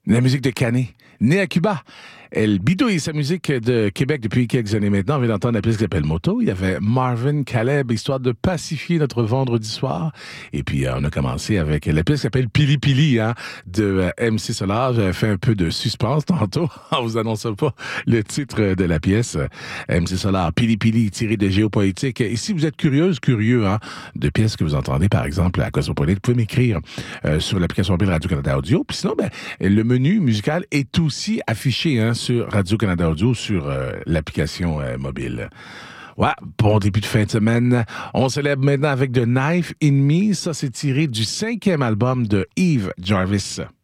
La musique de Canet, né à Cuba. Elle bidouille sa musique de Québec depuis quelques années maintenant. On vient d'entendre la pièce qui s'appelle Moto. Il y avait Marvin Caleb, histoire de pacifier notre vendredi soir. Et puis, on a commencé avec la pièce qui s'appelle Pili Pili, de MC Solar. J'avais fait un peu de suspense tantôt en vous annonçant pas le titre de la pièce. MC Solar, Pili Pili, tiré de Géopolitique. Et si vous êtes curieux, de pièces que vous entendez, par exemple, à Cosmopolite, vous pouvez m'écrire sur l'application mobile Radio-Canada Audio. Puis sinon, le menu musical est aussi affiché, sur Radio-Canada Audio, sur l'application mobile. Ouais, bon début de fin de semaine. On célèbre maintenant avec The Knife in Me. Ça, c'est tiré du 5e album de Eve Jarvis.